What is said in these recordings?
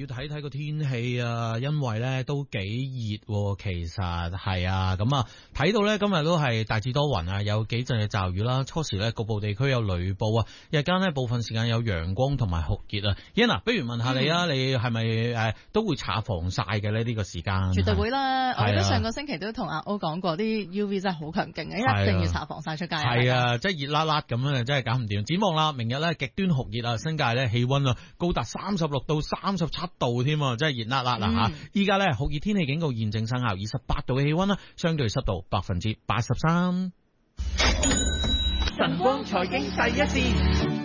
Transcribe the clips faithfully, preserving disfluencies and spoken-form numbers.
要睇睇個天氣啊，因為咧都幾熱喎，其實係啊，咁啊睇到咧今日都係大致多雲啊，有幾陣嘅驟雨啦，初時咧局部地區有雷暴啊，日間咧部分時間有陽光同埋酷熱啊。Yana，不如問下你啊，嗯、你係咪誒都會搽防曬嘅咧？呢、這個時間絕對會啦，我記得上個星期都同阿 O 講過，啲 U V 真係好強勁嘅，一定要搽防曬出街。係啊，即係熱辣辣咁樣，真係搞唔掂。展望啦，明日咧極端酷熱啊，新界咧氣溫啊高達三十六到三十七度添啊，真係熱辣辣啦吓！依家咧酷熱天氣警告現正生效，二十八度嘅氣溫啦，相對濕度百分之八十三。 晨光財經第一線。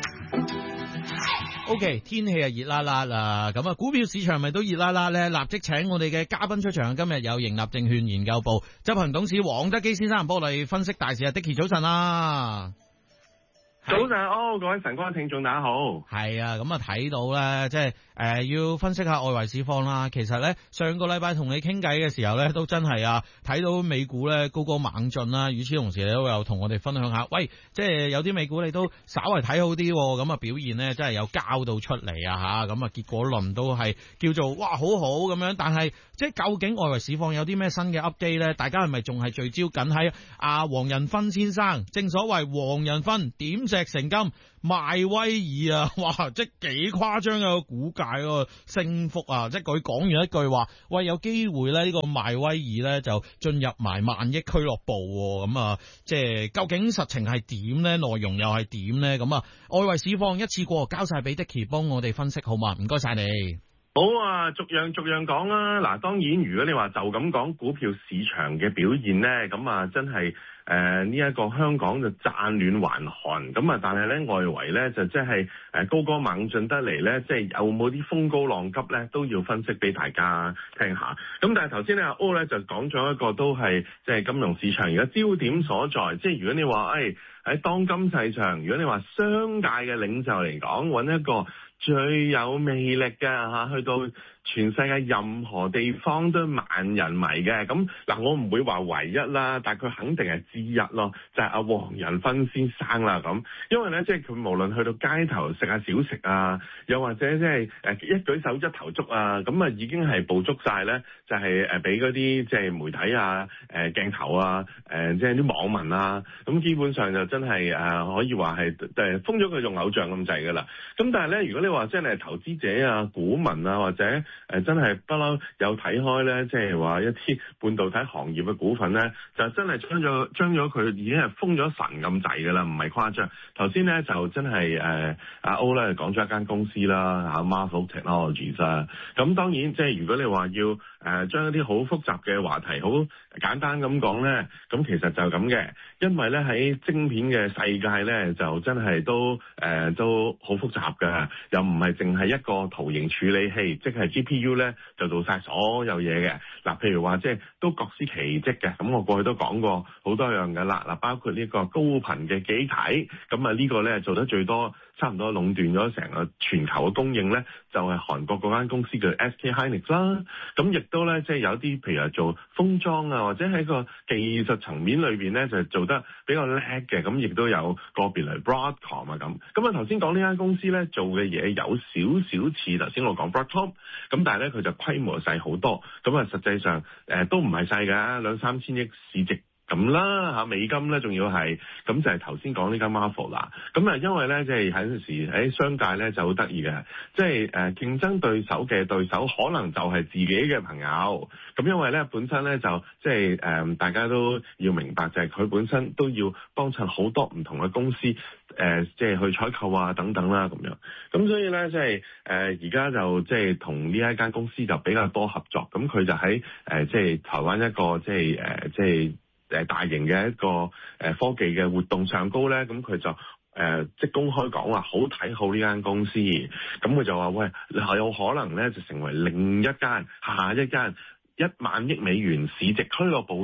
O.K. 天氣啊熱辣辣啦，咁啊股票市場咪都熱辣辣咧，立即請我哋嘅嘉賓出場。今日有盈立證券研究部執行董事黃德基先生幫我哋分析大市啊。Dicky 早晨啊！ 早晨，哦，各位晨光聽眾大家好。 係啊，咁啊睇到咧，即係誒、呃、要分析下外圍市況啦。其實咧上個禮拜同你傾偈嘅時候咧，都真係啊睇到美股咧高歌猛進啦。與此同時，你都有同我哋分享下，喂，即係有啲美股你都稍為睇好啲，咁啊表現咧真係有交到出嚟啊吓。咁啊結果論都係叫做哇好好咁樣。但係即係究竟外圍市況有啲咩新嘅 update 咧？大家係咪仲係聚焦緊喺阿黃仁勳先生？正所謂黃仁勳點石成金賣威爾啊，哇！即係幾誇張嘅個股價個升幅啊！即係佢講完一句話，喂，有機會咧呢個賣威爾咧就進入埋萬億俱樂部咁啊！即係究竟實情係點咧？內容又係點咧？咁啊，外圍市況一次過交晒俾 Dicky 幫我哋分析好嘛？唔該晒你。 好啊，逐樣逐樣講啦。嗱，當然如果你話就咁講股票市場嘅表現咧，咁啊真係誒呢一個香港就乍暖還寒，咁啊但係咧外圍咧就即係誒高歌猛進得嚟咧，即係有冇啲風高浪急咧，都要分析俾大家聽下。咁但係頭先咧阿 O 咧就講咗一個都係即係金融市場而家焦點所在，即係如果你話誒喺當今世上，如果你話商界嘅領袖嚟講，揾一個最有魅力嘅吓，去到全世界任何地方都萬人迷嘅，咁嗱我唔會話唯一啦，但係佢肯定係之一咯，就係阿黃仁勳先生啦咁。因為咧，即係佢無論去到街頭食下小食啊，又或者即係誒一舉手一投足啊，咁啊已經係捕捉晒咧，就係誒俾嗰啲即係媒體啊、誒鏡頭啊、誒即係啲網民啊，咁基本上就真係誒可以話係誒封咗佢做偶像咁滯噶啦。咁但係咧，如果你話即係投資者啊、股民啊或者誒、呃、真係不嬲有睇開咧，即係話一啲半導體行業嘅股份咧，就真係將咗將咗佢已經係封咗神咁滯㗎啦，唔係誇張。頭先咧就真係誒阿 O 咧講咗一間公司啦嚇 Marvell Technologies 啊，咁當然即係如果你話要誒、呃、將一啲好複雜嘅話題好簡單咁講咧，咁其實就咁嘅，因為咧喺晶片嘅世界咧就真係都誒、呃、都好複雜㗎，又唔係淨係一個圖形處理器，即係 G P U 咧就做晒所有嘢嘅。嗱，譬如話即係都各司其職嘅。咁我過去都講過好多樣嘅啦。嗱，包括呢個高頻嘅記憶體，咁啊呢個咧做得最多，差唔多壟斷咗成個全球嘅供應咧，就係韓國嗰間公司叫 S K Hynix 啦。咁亦都咧即係有啲譬如話做封裝啊，或者喺個技術層面裏邊咧就做得比較叻嘅。咁亦都有個別嚟 Broadcom 啊咁。咁啊頭先講呢間公司咧做嘅嘢有少少似頭先我講 Broadcom，咁但係咧佢就規模細好多。咁啊實際上誒、呃、都唔係細㗎，兩三千億市值。咁啦嚇，美金咧仲要係，咁就係頭先講呢間 Marvell 啦。咁啊，因為咧即係喺陣時喺商界咧就好得意嘅，即係誒競爭對手嘅對手可能就係自己嘅朋友。咁因為咧本身咧就即係誒大家都要明白，就係佢本身都要幫襯好多唔同嘅公司，誒即係去採購啊等等啦咁樣。咁所以咧即係誒而家就即係同呢一間公司就比較多合作。咁佢就喺誒即係台灣一個即係誒即係。誒大型嘅一個誒科技嘅活動上高咧，咁佢就誒、呃、即公開講話好睇好呢間公司，咁佢就話喂，有可能咧就成為另一間下一間一萬億美元市值俱樂部嘅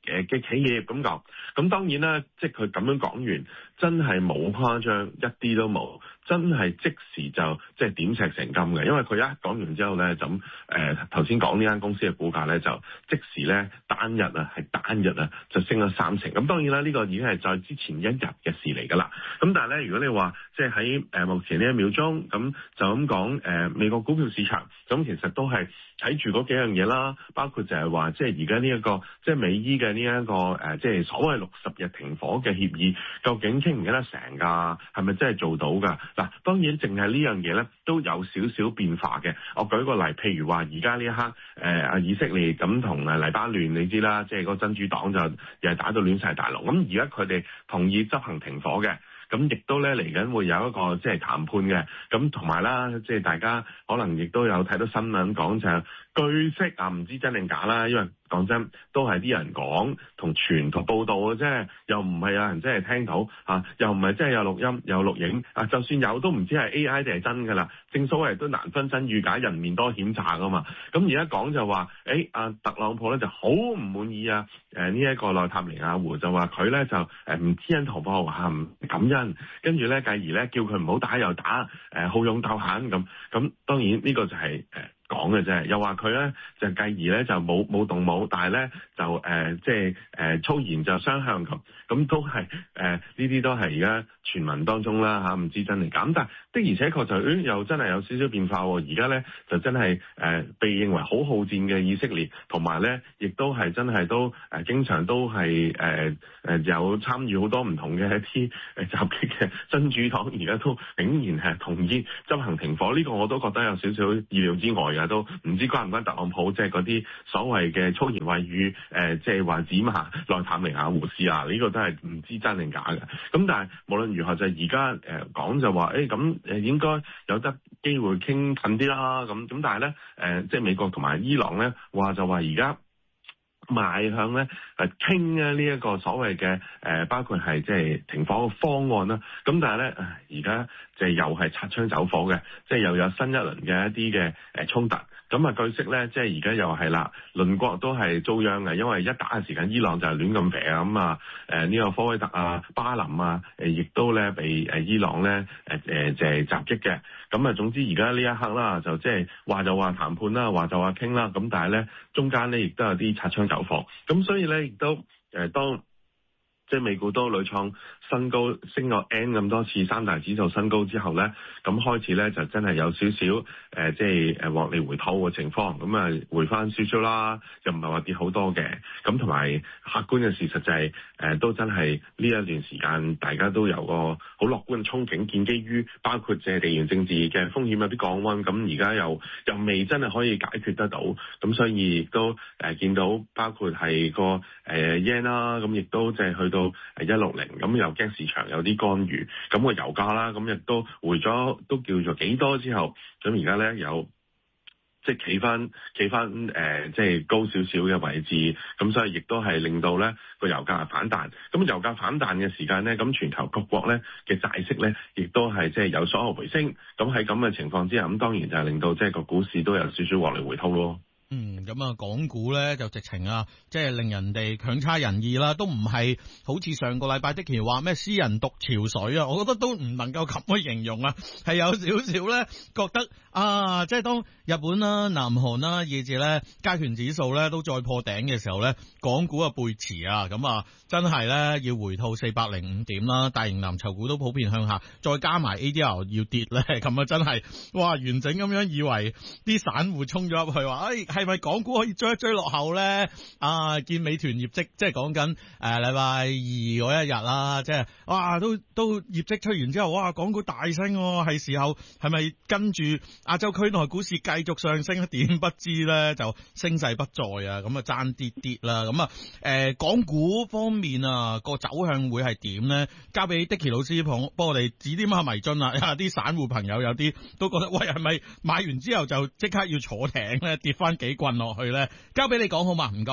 誒嘅企業咁講。咁當然啦，即係佢咁樣講完，真係冇誇張，一啲都冇，真係即時就即係點石成金嘅。因為佢一講完之後咧，咁誒頭先講呢間公司嘅股價咧，就即時咧單日啊係單日啊就升咗三成。咁當然啦，呢個已經係在之前一日嘅事嚟㗎啦。咁但係咧，如果你話即係喺誒目前呢一秒鐘，咁就咁講誒美國股票市場，咁其實都係睇住嗰幾樣嘢啦，包括就係話即係而家呢一個即係美伊嘅呢一個誒即係所謂六十日停火嘅協議，究竟傾唔傾得成㗎？係咪真係做到㗎？嗱，當然淨係呢樣嘢咧都有少少變化嘅。我舉個例，譬如話而家呢一刻誒啊以色列咁同誒黎巴嫩，你知啦，即係個真主黨就又係打到亂晒大龍。咁而家佢哋同意執行停火嘅。咁亦都咧嚟緊會有一個即係談判嘅，咁同埋啦，即係大家可能亦都有睇到新聞講就係據悉啊，唔知真定假啦，因為講真都係啲人講同傳同報道嘅啫，又唔係有人真係聽到啊，又唔係真係有錄音有錄影啊，就算有都唔知係 A I 定係真㗎啦。正所謂都難分真與假，人面多險詐㗎嘛。咁而家講就話，誒阿特朗普咧就好唔滿意啊，誒呢一個內塔尼亞胡就話佢咧就誒唔知恩圖報嚇唔感恩，跟住咧繼而咧叫佢唔好打又打，誒好勇鬥狠咁。咁當然呢個就係誒講嘅啫，又話佢咧就繼而咧就冇冇動武，但係咧就誒即係誒粗言就雙向咁，咁都係誒呢啲都係而家傳聞當中啦嚇，唔知真定假。咁但係的而且確就誒、欸、又真係有少少變化喎。而家咧就真係誒、呃、被認為好好戰嘅以色列，同埋咧亦都係真係都誒、呃、經常都係誒誒有參與好多唔同嘅一啲誒襲擊嘅真主黨，而家都竟然係同意執行停火，呢、這個我都覺得有少少意料之外。都唔知關唔關特朗普即係嗰啲所謂嘅粗言穢語，誒即係話指罵內塔尼亞胡事啊？呢、這個都係唔知真定假嘅。咁但係無論如何，就係而家誒講就話，誒咁誒應該有得機會傾近啲啦。咁咁但係咧誒，即係美國同埋伊朗咧話就話而家邁向咧誒傾咧呢一個所謂嘅誒、呃，包括係即係停火嘅方案啦。咁但係咧而家就係又係擦槍走火嘅，即係又有新一輪嘅一啲嘅誒衝突。咁啊據悉咧，即係而家又係啦，鄰國都係遭殃嘅，因為一打嘅時間，伊朗就係亂咁肥啊咁啊誒呢個科威特啊、巴林啊誒，亦都咧被誒伊朗咧誒誒就係襲擊嘅。咁啊總之而家呢一刻啦，就即係話就話談判啦，話就話傾啦。咁但係咧中間咧亦都有啲擦槍走火。咁所以咧亦都誒當。即係美股都屢創新高，升咗 N 咁多次，三大指數新高之後咧，咁開始咧就真係有少少誒，即係誒獲利回吐嘅情況，咁啊回翻少少啦，又唔係話跌好多嘅。咁同埋客觀嘅事實就係、是、誒、呃，都真係呢一段時間大家都有個好樂觀嘅憧憬，建基於包括即係地緣政治嘅風險有啲降溫，咁而家又又未真係可以解決得到，咁所以亦都誒、呃、見到包括係個誒 yen 啦，咁亦都即係去到。到一六零，咁又驚市場有啲干預，咁個油價啦，咁亦都回咗，都叫做幾多之後，咁而家咧有即係企翻企翻誒，即係高少少嘅位置，咁所以亦都係令到咧個油價反彈。咁油價反彈嘅時間咧，咁全球各國咧嘅債息咧，亦都係即係有所回升。咁喺咁嘅情況之下，咁當然就係令到即係個股市都有少少獲利回吐咯。 嗯，咁啊，港股咧就直情啊，即係令人哋強差人意啦，都唔係好似上個禮拜的其話咩私人獨潮水啊，我覺得都唔能夠咁去形容啊，係有少少咧覺得啊，即係當日本啦、南韓啦，以至咧加權指數咧都再破頂嘅時候咧，港股啊背馳啊，咁啊真係咧要回吐四百零五點啦，大型藍籌股都普遍向下，再加埋 A D R 要跌咧，咁啊真係哇完整咁樣以為啲散戶衝咗入去話，誒係咪港股可以追一追落後咧？啊，見美團業績即係講緊誒禮拜二嗰一日啦，即係哇都都業績出完之後，哇港股大升，係時候係咪跟住亞洲區內股市繼續上升？點不知咧就升勢不再啊，咁啊爭啲啲啦，咁啊誒港股方面啊個走向會係點咧？交俾 Dicky 老師幫幫我哋指點下迷津啊！啲散戶朋友有啲都覺得喂係咪買完之後就即刻要坐艇咧，跌翻幾棍落去咧？交俾你講好嘛？唔該。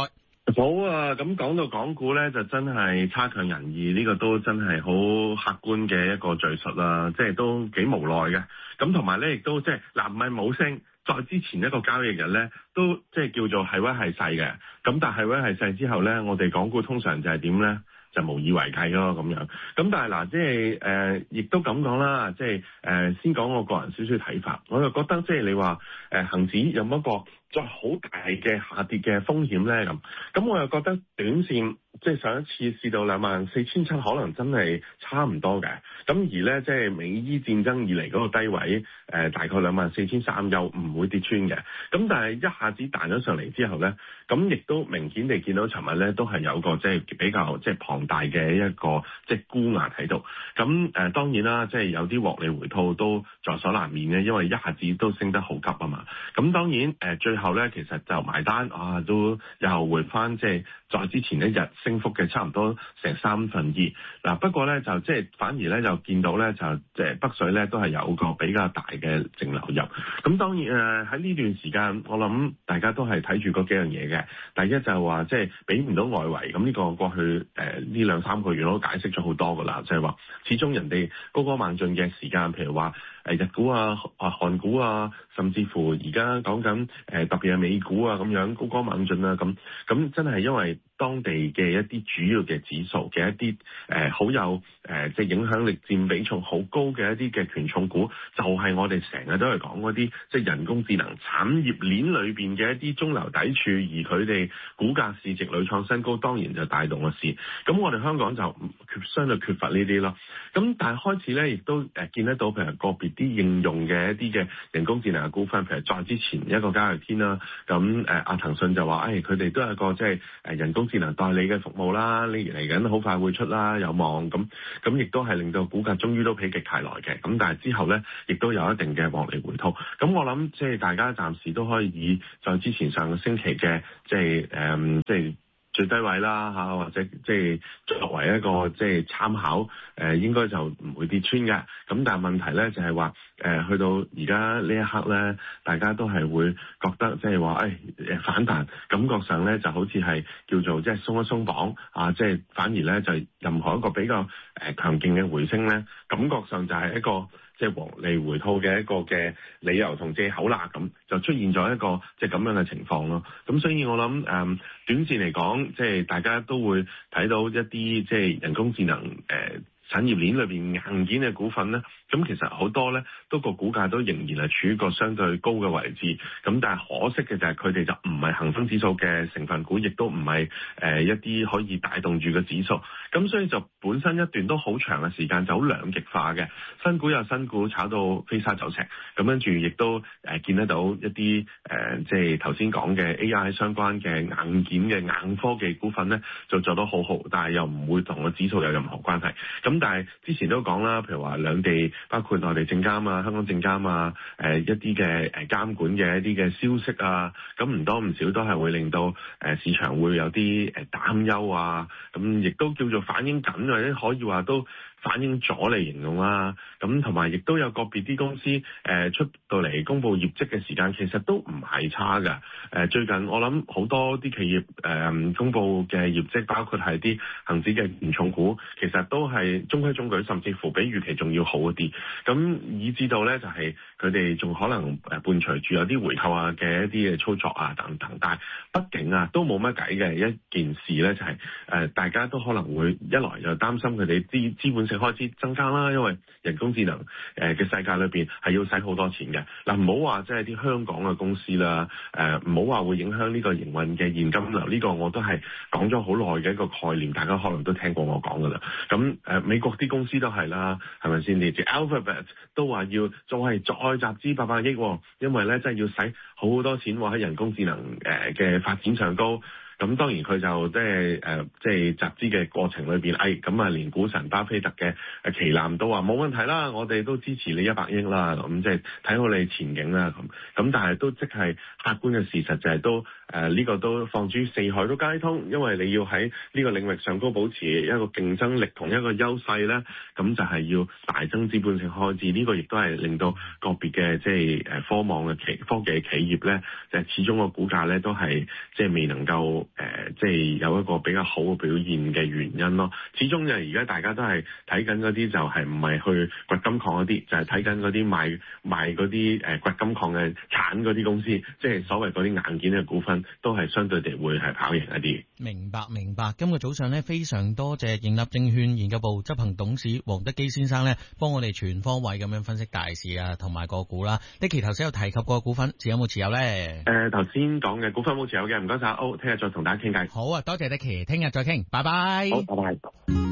好啊，咁講到港股咧，就真係差強人意，呢、這個都真係好客觀嘅一個敘述啦，即係都幾無奈嘅。咁同埋咧，亦都即係嗱，唔係冇升，再之前一個交易日咧，都即係叫做係威係勢嘅。咁但係威係勢之後咧，我哋港股通常就係點咧？就無以為繼咯咁樣。咁但係嗱，即係誒，亦、呃、都咁講啦，即係誒、呃，先講我個人少少睇法，我就覺得即係你話誒恆指有冇一個再好大嘅下跌嘅風險咧咁，咁我又覺得短線即係上一次試到兩萬四千七，可能真係差唔多嘅。咁而咧即係美伊戰爭以嚟嗰個低位，誒、呃、大概兩萬四千三又唔會跌穿嘅。咁但係一下子彈咗上嚟之後咧，咁亦都明顯地見到尋日咧都係有個即係比較即係龐大嘅一個即係沽壓喺度。咁誒、呃、當然啦，即係有啲獲利回吐都在所難免嘅，因為一下子都升得好急啊嘛。咁當然誒、呃、最後咧其實就埋單啊，都又回翻即係在之前一日升幅嘅差唔多成三分二。嗱不過咧就即係反而咧就見到咧就即係北水咧都係有個比較大嘅淨流入。咁當然誒喺呢段時間，我諗大家都係睇住嗰幾樣嘢嘅。第一就係話即係俾唔到外圍，咁呢個過去誒呢、呃、兩三個月我都解釋咗好多噶啦，就係、是、話始終人哋高歌猛進嘅時間，譬如話誒日股啊、啊韓股啊，甚至乎而家講緊誒特別係美股啊咁樣高歌猛進啊咁，咁真係因為當地嘅一啲主要嘅指數嘅一啲誒好有誒即係影響力佔比重好高嘅一啲嘅權重股，就係、是、我哋成日都係講嗰啲即係人工智能產業鏈裏邊嘅一啲中流砥柱，而佢哋股價市值屢創新高，當然就帶動個市。咁我哋香港就缺相對缺乏呢啲咯。咁但係開始咧，亦都誒見得到，譬如個別啲應用嘅一啲嘅人工智能嘅股份，譬如再之前一個交易天啦，咁誒阿騰訊就話，誒佢哋都係個即係誒人工智能代理嘅服務啦，呢嚟緊好快會出啦，有望咁，咁亦都係令到股價終於都否極泰來嘅。咁但係之後咧，亦都有一定嘅獲利回吐。咁我諗即係大家暫時都可以以在之前上個星期嘅即係誒即係最低位啦嚇，或者即係作為一個即係參考，誒、呃、應該就唔會跌穿嘅。咁但係問題咧就係話誒去到而家呢一刻咧，大家都係會覺得即係話誒誒反彈，感覺上咧就好似係叫做即係鬆一鬆綁啊，即係反而咧就任何一個比較誒強勁嘅回升咧，感覺上就係一個即係獲利回吐嘅一個嘅理由同藉口啦，咁就出現咗一個即係咁樣嘅情況咯。咁所以我諗誒、嗯、短線嚟講，即係大家都會睇到一啲即係人工智能誒、呃、產業鏈裏邊硬件嘅股份咧。咁其實好多咧，都個股價都仍然係處於個相對高嘅位置。咁但係可惜嘅就係佢哋就唔係恒生指數嘅成分股，亦都唔係誒一啲可以帶動住嘅指數。咁所以就本身一段都好長嘅時間就好兩極化嘅，新股有新股炒到飛沙走石。咁跟住亦都誒、呃、見得到一啲誒、呃、即係頭先講嘅 A I 相關嘅硬件嘅硬科技股份咧，就做得好好，但係又唔會同個指數有任何關係。咁但係之前都講啦，譬如話兩地。包括內地證監啊、香港證監啊、誒、呃、一啲嘅誒監管嘅一啲嘅消息啊，咁唔多唔少都係會令到誒、呃、市場會有啲誒擔憂啊，咁亦都叫做反映緊，或者可以話都反映咗嚟形容啦。咁同埋亦都有個別啲公司誒、呃、出到嚟公布業績嘅時間，其實都唔係差㗎。誒、呃、最近我諗好多啲企業誒、呃、公布嘅業績，包括係啲恒指嘅權重股，其實都係中規中矩，甚至乎比預期仲要好一啲。咁以至到咧，就係佢哋仲可能誒伴隨住有啲回購啊嘅一啲嘅操作啊等等，但係畢竟啊都冇乜計嘅一件事咧，就係、是、誒、呃、大家都可能會一來就擔心佢哋資資本性開支增加啦，因為人工智能誒嘅世界裏邊係要使好多錢嘅。嗱，唔好話即係啲香港嘅公司啦，誒唔好話會影響呢個營運嘅現金流，呢、這個我都係講咗好耐嘅一個概念，大家可能都聽過我講噶啦。咁誒、呃、美國啲公司都係啦，係咪先？你知 Alphabet 都話要再係再集資八百億，因為咧真係要使好多錢喎喺人工智能誒嘅發展上高。咁當然佢就即係誒即係集資嘅過程裏邊，誒咁啊連股神巴菲特嘅誒旗艦都話冇問題啦，我哋都支持你一百億啦，咁即係睇好你前景啦咁。咁但係都即係客觀嘅事實就係都誒呢個都放諸四海都皆通，因為你要喺呢個領域上高保持一個競爭力同一個優勢咧，咁就係要大增資本性開支。呢個亦都係令到個別嘅即係誒科網嘅企科技企業咧，就係始終個股價咧都係即係未能夠誒即係有一個比較好嘅表現嘅原因咯。始終就係而家大家都係睇緊嗰啲就係唔係去掘金礦嗰啲，就係睇緊嗰啲賣賣嗰啲誒掘金礦嘅產嗰啲公司，即係所謂嗰啲硬件嘅股份，都係相對地會係跑贏一啲。 明白明白。今個早上咧，非常多謝盈立證券研究部執行董事黃德基先生咧，幫我哋全方位咁樣分析大市啊，同埋個股啦。Dicky頭先有提及過股份，自己有冇持有咧？ 誒頭先講嘅股份冇持有嘅，唔該晒。歐，聽日再同大家傾偈。 好啊，多謝 Dicky，聽日再傾，拜拜。 好，拜拜。